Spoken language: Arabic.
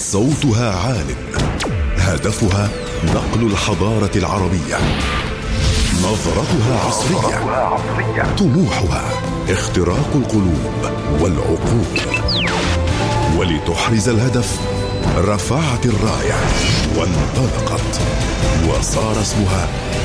صوتها عال، هدفها نقل الحضارة العربية، نظرتها عصرية، طموحها اختراق القلوب والعقول. ولتحرز الهدف رفعت الراية وانطلقت، وصار اسمها